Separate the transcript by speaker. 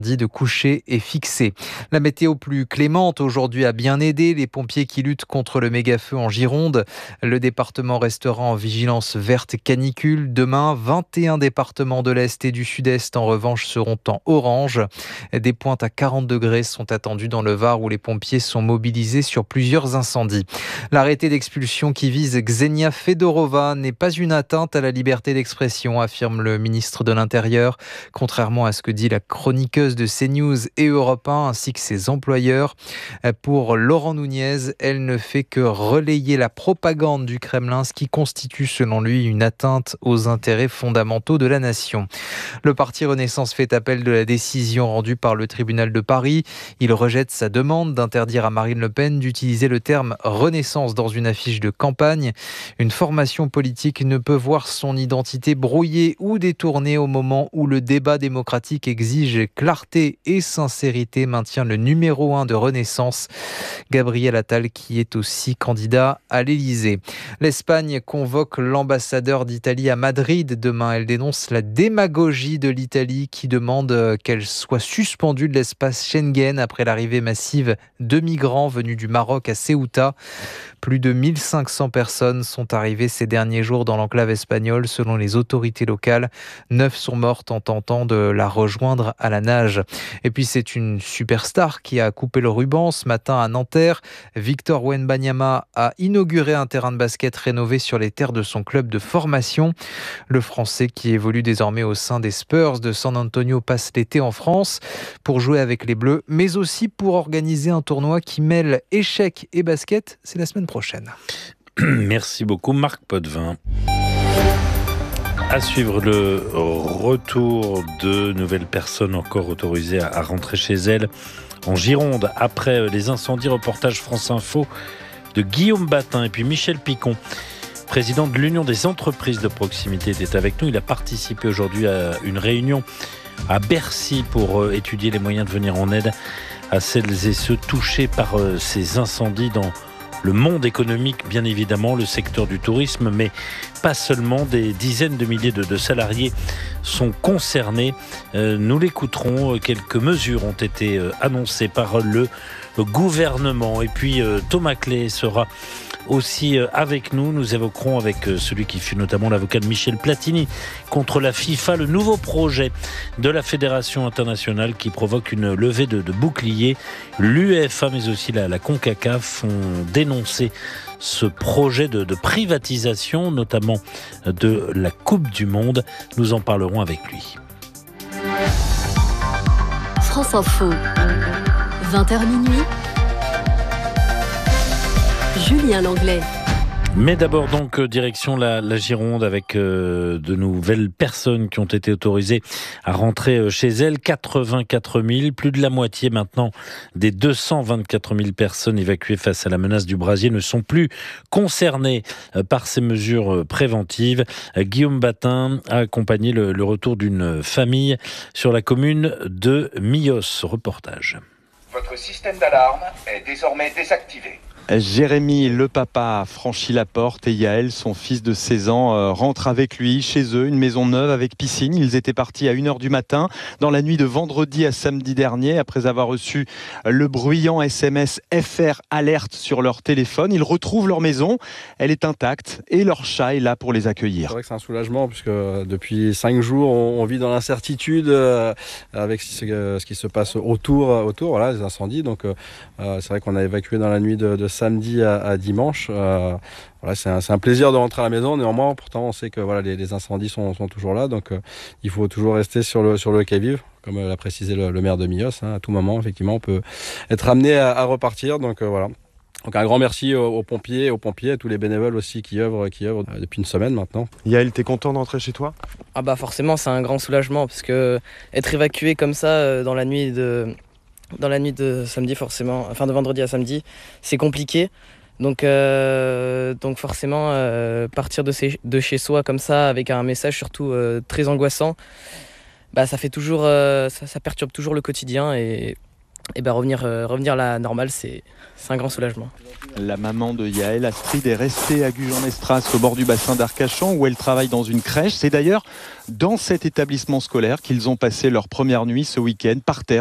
Speaker 1: de coucher est fixé. La météo plus clémente aujourd'hui a bien aidé les pompiers qui luttent contre le méga-feu en Gironde. Le département restera en vigilance verte canicule. Demain, 21 départements de l'Est et du Sud-Est en revanche seront en orange. Des pointes à 40 degrés sont attendues dans le Var où les pompiers sont mobilisés sur plusieurs incendies. L'arrêté d'expulsion qui vise Ksenia Fedorova n'est pas une atteinte à la liberté d'expression, affirme le ministre de l'Intérieur. Contrairement à ce que dit la chroniqueuse de CNews et Europe 1 ainsi que ses employeurs. Pour Laurent Nunez, elle ne fait que relayer la propagande du Kremlin, ce qui constitue selon lui une atteinte aux intérêts fondamentaux de la nation. Le parti Renaissance fait appel de la décision rendue par le tribunal de Paris. Il rejette sa demande d'interdire à Marine Le Pen d'utiliser le terme Renaissance dans une affiche de campagne. Une formation politique ne peut voir son identité brouillée ou détournée au moment où le débat démocratique exige clarté et sincérité, maintient le numéro 1 de Renaissance, Gabriel Attal, qui est aussi candidat à l'Élysée. L'Espagne convoque l'ambassadeur d'Italie à Madrid demain. Elle dénonce la démagogie de l'Italie qui demande qu'elle soit suspendue de l'espace Schengen après l'arrivée massive de migrants venus du Maroc à Ceuta. Plus de 1500 personnes sont arrivées ces derniers jours dans l'enclave espagnole selon les autorités locales. 9 sont mortes en tentant de la rejoindre à la nage. Et puis c'est une superstar qui a coupé le ruban ce matin à Nanterre. Victor Wembanyama a inauguré un terrain de basket rénové sur les terres de son club de formation. Le Français qui évolue désormais au sein des Spurs de San Antonio passe l'été en France pour jouer avec les Bleus, mais aussi pour organiser un tournoi qui mêle échecs et basket. C'est la semaine prochaine.
Speaker 2: Merci beaucoup Marc Potvin. À suivre le retour de nouvelles personnes encore autorisées à rentrer chez elles en Gironde après les incendies. Reportage France Info de Guillaume Batin et puis Michel Picon, président de l'Union des entreprises de proximité, était avec nous. Il a participé aujourd'hui à une réunion à Bercy pour étudier les moyens de venir en aide à celles et ceux touchés par ces incendies dans le monde économique, bien évidemment, le secteur du tourisme, mais pas seulement. Des dizaines de milliers de salariés sont concernés. Nous l'écouterons. Quelques mesures ont été annoncées par le gouvernement. Et puis Thomas Clé sera aussi avec nous. Nous évoquerons avec celui qui fut notamment l'avocat de Michel Platini contre la FIFA le nouveau projet de la Fédération internationale qui provoque une levée de boucliers. L'UEFA mais aussi la CONCACAF ont dénoncé ce projet de privatisation, notamment de la Coupe du Monde. Nous en parlerons avec lui.
Speaker 3: France Info, 20h minuit. Julien Langlais.
Speaker 2: Mais d'abord donc direction la Gironde avec de nouvelles personnes qui ont été autorisées à rentrer chez elles. 84 000, plus de la moitié maintenant des 224 000 personnes évacuées face à la menace du brasier ne sont plus concernées par ces mesures préventives. Guillaume Batin a accompagné le retour d'une famille sur la commune de Millos. Reportage.
Speaker 4: Votre système d'alarme est désormais désactivé.
Speaker 5: Jérémy, le papa, a franchi la porte et Yaël, son fils de 16 ans, rentre avec lui chez eux, une maison neuve avec piscine. Ils étaient partis à 1h du matin dans la nuit de vendredi à samedi dernier après avoir reçu le bruyant SMS FR Alerte sur leur téléphone. Ils retrouvent leur maison, elle est intacte et leur chat est là pour les accueillir.
Speaker 6: C'est vrai que c'est un soulagement puisque depuis 5 jours on vit dans l'incertitude avec ce qui se passe autour voilà, les incendies. Donc c'est vrai qu'on a évacué dans la nuit de samedi à dimanche. Voilà, c'est un plaisir de rentrer à la maison. Néanmoins, pourtant, on sait que voilà, les incendies sont toujours là. Donc, il faut toujours rester sur le qui-vive, comme l'a précisé le maire de Millos. À tout moment, effectivement, on peut être amené à repartir. Donc, voilà. Donc, un grand merci aux pompiers, à tous les bénévoles aussi qui œuvrent depuis une semaine maintenant.
Speaker 5: Yaël, t'es content d'entrer chez toi ?
Speaker 7: Ah bah forcément, c'est un grand soulagement parce que être évacué comme ça dans la nuit de samedi forcément, enfin de vendredi à samedi, c'est compliqué. Donc forcément, partir de chez soi comme ça, avec un message surtout très angoissant, bah ça fait toujours, ça perturbe toujours le quotidien et et revenir à la normale, c'est un grand soulagement.
Speaker 5: La maman de Yael, Astrid, est restée à Gujan-Mestras, au bord du bassin d'Arcachon, où elle travaille dans une crèche. C'est d'ailleurs dans cet établissement scolaire qu'ils ont passé leur première nuit ce week-end, par terre.